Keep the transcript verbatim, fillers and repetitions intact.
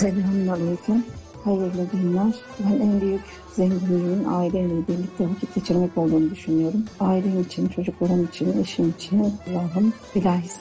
Selamünaleyküm. Hayırlı günler. Ben en büyük zenginliğin aileyle birlikte vakit geçirmek olduğunu düşünüyorum. Ailem için, çocuklarım için, eşim için Allah'ım bilahis